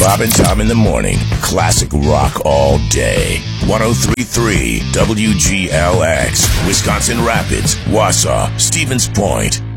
Bob and Tom in the morning. Classic rock all day. 103.3 WGLX. Wisconsin Rapids, Wausau, Stevens Point.